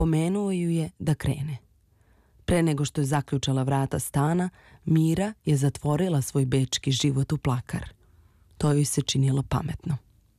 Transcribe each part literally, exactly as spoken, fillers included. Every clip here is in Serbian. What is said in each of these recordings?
opomenuo ju je da krene. Pre nego što je zaključala vrata stana, Mira je zatvorila svoj bečki život u plakar. To joj se činilo pametno.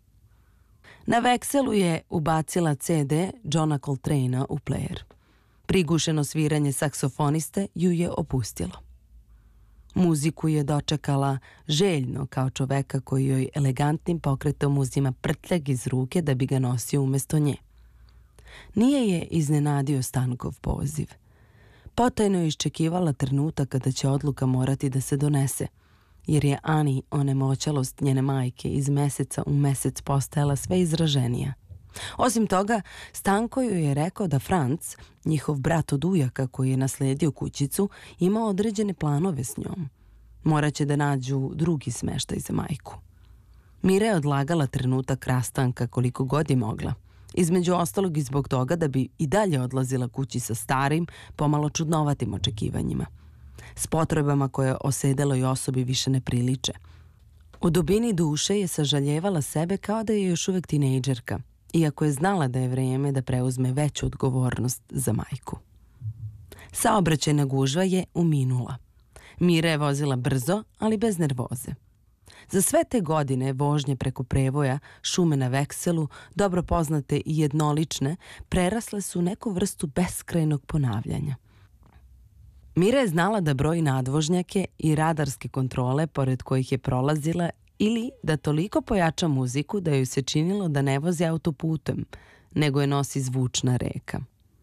Na vekselu je ubacila ce de Johna Coltrane'a u player. Prigušeno sviranje saksofoniste ju je opustilo. Muziku je dočekala željno kao čoveka koji joj elegantnim pokretom uzima prtljag iz ruke da bi ga nosio umesto nje. Nije je iznenadio Stankov poziv. Potajno je iščekivala trenutak kada će odluka morati da se donese, jer je Ani onemoćalost njene majke iz meseca u mesec postajala sve izraženija. Osim toga, Stanko ju je rekao da Franc, njihov brat od ujaka koji je nasledio kućicu, ima određene planove s njom. Moraće da nađu drugi smeštaj za majku. Mira je odlagala trenutak rastanka koliko god je mogla. Između ostalog i zbog toga da bi i dalje odlazila kući sa starim, pomalo čudnovatim očekivanjima. S potrebama koje osedeloj osobi više ne priliče. U dubini duše je sažaljevala sebe kao da je još uvek tinejdžerka, iako je znala da je vreme da preuzme veću odgovornost za majku. Saobraćajna gužva je uminula. Mira je vozila brzo, ali bez nervoze. Za sve te godine vožnje preko prevoja, šume na vekselu, dobro poznate i jednolične, prerasle su neku vrstu beskrajnog ponavljanja. Mira je znala da broji nadvožnjake i radarske kontrole pored kojih je prolazila ili da toliko pojača muziku da joj se činilo da ne vozi autoputem, nego je nosi zvučna reka.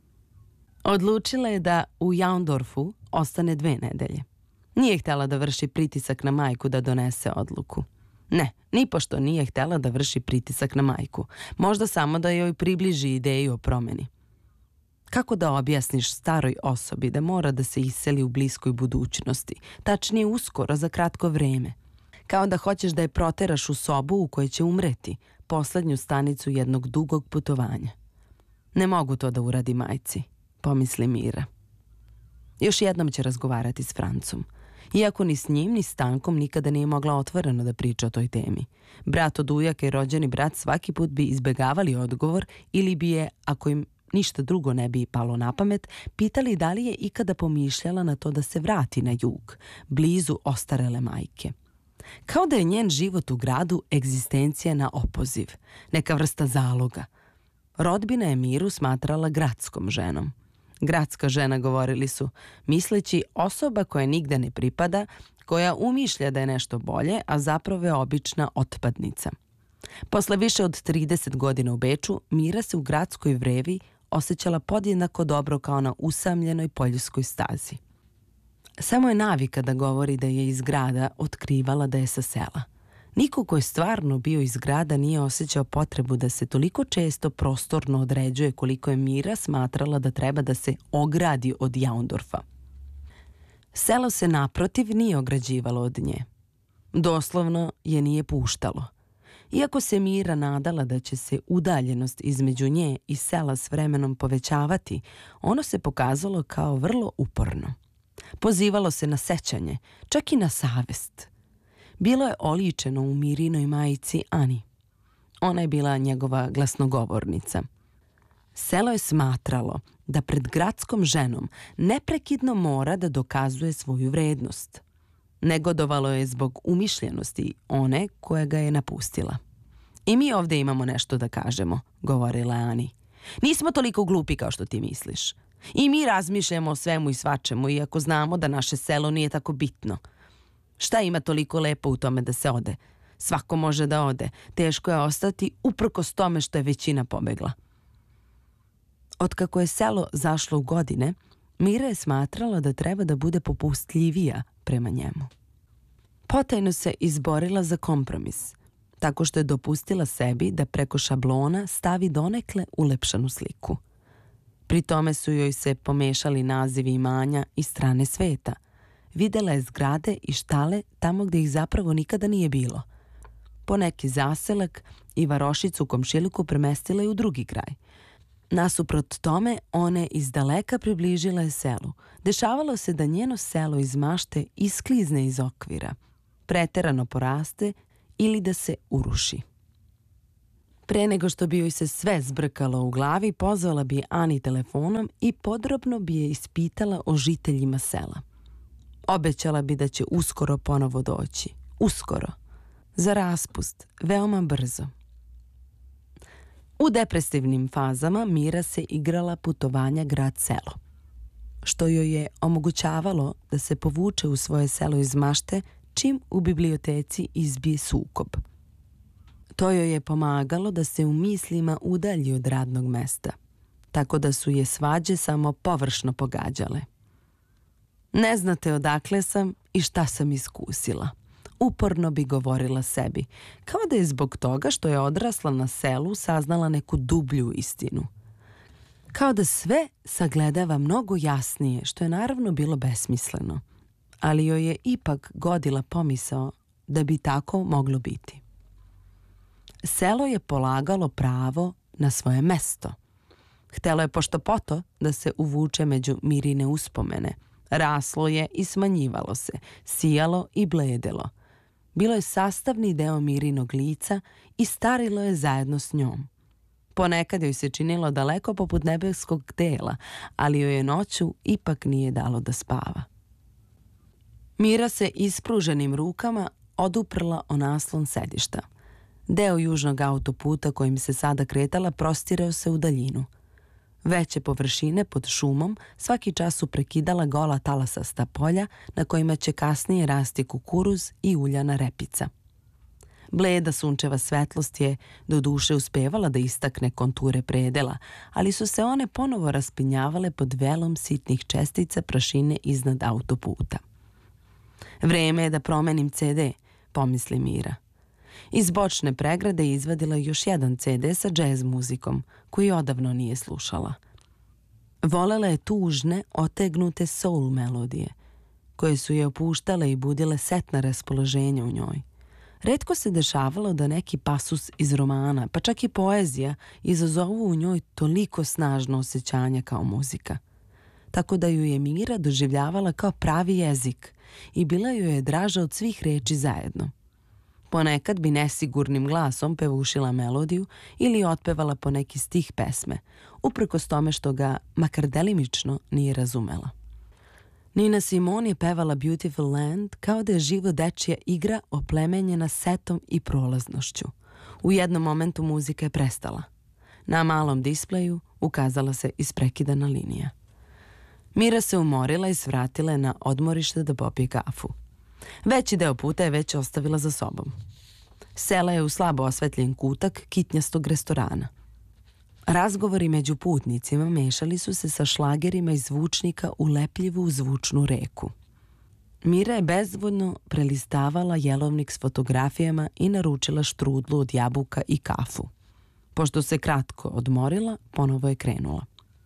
Odlučila je da u Jaundorfu ostane dve nedelje. Nije htjela da vrši pritisak na majku da donese odluku. Ne, nipošto nije htjela da vrši pritisak na majku. Možda samo da joj približi ideju o promjeni. Kako da objasniš staroj osobi da mora da se iseli u bliskoj budućnosti, tačnije uskoro za kratko vreme? Kao da hoćeš da je proteraš u sobu u kojoj će umreti, poslednju stanicu jednog dugog putovanja. Ne mogu to da uradi majci, pomisli Mira. Još jednom će razgovarati s Francom. Iako ni s njim, ni s Stankom nikada nije mogla otvoreno da priča o toj temi. Brat od ujaka i rođeni brat svaki put bi izbegavali odgovor ili bi je, ako im ništa drugo ne bi palo na pamet, pitali da li je ikada pomišljala na to da se vrati na jug, blizu ostarele majke. Kao da je njen život u gradu egzistencija na opoziv, neka vrsta zaloga. Rodbina je Miru smatrala gradskom ženom. Gradska žena, govorili su, misleći osoba koja nigde ne pripada, koja umišlja da je nešto bolje, a zapravo je obična otpadnica. Posle više od trideset godina u Beču, Mira se u gradskoj vrevi osjećala podjednako dobro kao na usamljenoj poljskoj stazi. Samo je navika da govori da je iz grada otkrivala da je sa sela. Niko ko je stvarno bio iz grada nije osjećao potrebu da se toliko često prostorno određuje koliko je Mira smatrala da treba da se ogradi od Jaundorfa. Selo se naprotiv nije ograđivalo od nje. Doslovno je nije puštalo. Iako se Mira nadala da će se udaljenost između nje i sela s vremenom povećavati, ono se pokazalo kao vrlo uporno. Pozivalo se na sećanje, čak i na savest. Bilo je oličeno u Mirinoj majici Ani. Ona je bila njegova glasnogovornica. Selo je smatralo da pred gradskom ženom neprekidno mora da dokazuje svoju vrednost. Negodovalo je zbog umišljenosti one koja ga je napustila. I mi ovdje imamo nešto da kažemo, govorila je Ani. Nismo toliko glupi kao što ti misliš. I mi razmišljamo o svemu i svačemu, iako znamo da naše selo nije tako bitno. Šta ima toliko lepo u tome da se ode? Svako može da ode. Teško je ostati uprkos tome što je većina pobegla. Otkako je selo zašlo u godine, Mira je smatrala da treba da bude popustljivija prema njemu. Potajno se izborila za kompromis, tako što je dopustila sebi da preko šablona stavi donekle ulepšanu sliku. Pri tome su joj se pomešali nazivi imanja i strane sveta. Videla je zgrade i štale tamo gdje ih zapravo nikada nije bilo. Po neki zaselak i varošicu u komšiluku premestila je u drugi kraj. Nasuprot tome, one iz daleka približila je selu. Dešavalo se da njeno selo iz mašte isklizne iz okvira, preterano poraste ili da se uruši. Pre nego što bi joj se sve zbrkalo u glavi, pozvala bi Ani telefonom i podrobno bi je ispitala o žiteljima sela. Obećala bi da će uskoro ponovo doći. Uskoro. Za raspust. Veoma brzo. U depresivnim fazama Mira se igrala putovanja grad-selo, što joj je omogućavalo da se povuče u svoje selo iz mašte čim u biblioteci izbije sukob. To joj je pomagalo da se u mislima udalji od radnog mesta, tako da su je svađe samo površno pogađale. Ne znate odakle sam i šta sam iskusila. Uporno bi govorila sebi, kao da je zbog toga što je odrasla na selu saznala neku dublju istinu. Kao da sve sagledava mnogo jasnije, što je naravno bilo besmisleno, ali joj je ipak godila pomisao da bi tako moglo biti. Selo je polagalo pravo na svoje mesto. Htelo je pošto poto da se uvuče među Mirine uspomene. Raslo je i smanjivalo se, sijalo i bledelo. Bilo je sastavni deo Mirinog lica i starilo je zajedno s njom. Ponekad joj se činilo daleko poput nebeskog dela, ali joj je noću ipak nije dalo da spava. Mira se ispruženim rukama oduprla o naslon sedišta. Deo južnog autoputa kojim se sada kretala prostirao se u daljinu. Veće površine pod šumom svaki čas su prekidala gola talasasta polja na kojima će kasnije rasti kukuruz i uljana repica. Bleda sunčeva svetlost je do duše uspevala da istakne konture predela, ali su se one ponovo raspinjavale pod velom sitnih čestica prašine iznad autoputa. Vreme je da promenim ce de, pomisli Mira. Iz bočne pregrade izvadila još jedan ce de sa džez muzikom, koji odavno nije slušala. Volela je tužne, otegnute soul melodije, koje su je opuštale i budile setna raspoloženja u njoj. Retko se dešavalo da neki pasus iz romana, pa čak i poezija, izazovu u njoj toliko snažno osjećanje kao muzika. Tako da ju je Mira doživljavala kao pravi jezik i bila joj je draža od svih reči zajedno. Ponekad bi nesigurnim glasom pevušila melodiju ili otpevala po neki stih pesme, uprkos tome što ga, makar delimično, nije razumela. Nina Simone je pevala Beautiful Land kao da je živo dečija igra oplemenjena setom i prolaznošću. U jednom momentu muzika je prestala. Na malom displeju ukazala se isprekidana linija. Mira se umorila i svratila je na odmorište da popije kafu. Veći deo puta je već ostavila za sobom. Sela je u slabo osvetljen kutak kitnjastog restorana. Razgovori među putnicima mešali su se sa šlagerima iz zvučnika u lepljivu zvučnu reku. Mira je bezvoljno prelistavala jelovnik s fotografijama i naručila štrudlu od jabuka i kafu. Pošto se kratko odmorila, ponovo je krenula.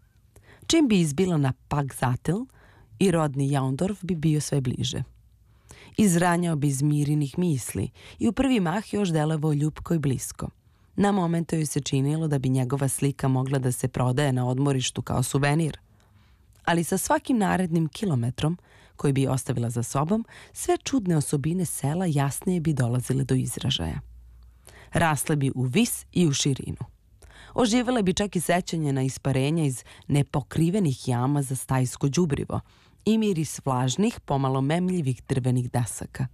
Čim bi izbila na Pagsatel, i rodni Jaundorf bi bio sve bliže. Izranjao bi iz Mirinih misli i u prvi mah još delovao ljupko i blisko. Na momente joj se činilo da bi njegova slika mogla da se prodaje na odmorištu kao suvenir. Ali sa svakim narednim kilometrom, koji bi ostavila za sobom, sve čudne osobine sela jasnije bi dolazile do izražaja. Rasle bi u vis i u širinu. Oživele bi čak i sećanje na isparenja iz nepokrivenih jama za stajsko đubrivo i miris vlažnih, pomalo memljivih drvenih dasaka.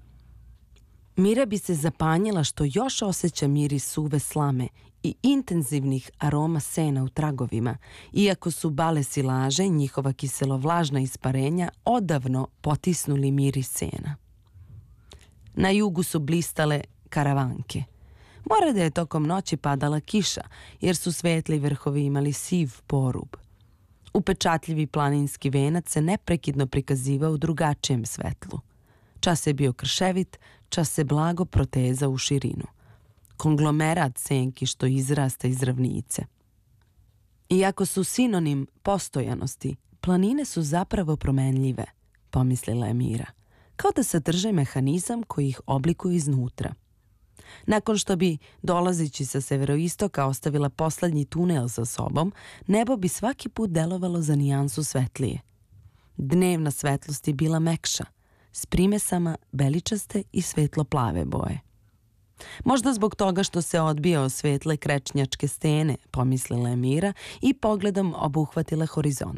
Mira bi se zapanjila što još osjeća miris suve slame i intenzivnih aroma sena u tragovima, iako su bale silaže i njihova kiselovlažna isparenja odavno potisnuli miris sena. Na jugu su blistale karavanke. Mora da je tokom noći padala kiša, jer su svetli vrhovi imali siv porub. Upečatljivi planinski venac se neprekidno prikazivao u drugačijem svetlu. Čas je bio krševit, čas se blago proteza u širinu. Konglomerat senki što izrasta iz ravnice. Iako su sinonim postojanosti, planine su zapravo promenljive, pomislila je Mira, kao da sadrže mehanizam koji ih oblikuje iznutra. Nakon što bi, dolazeći sa severoistoka, ostavila poslednji tunel za sobom, nebo bi svaki put delovalo za nijansu svetlije. Dnevna svetlost je bila mekša, s primesama beličaste i svetlo plave boje. Možda zbog toga što se odbija od svetle krečnjačke stene, pomislila je Mira i pogledom obuhvatila horizont.